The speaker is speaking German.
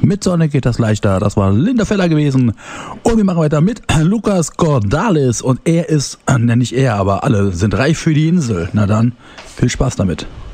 Mit Sonne geht das leichter. Das war Linda Feller gewesen. Und wir machen weiter mit Lukas Cordalis. Und er ist, nicht er, aber alle sind reif für die Insel. Na dann, viel Spaß damit.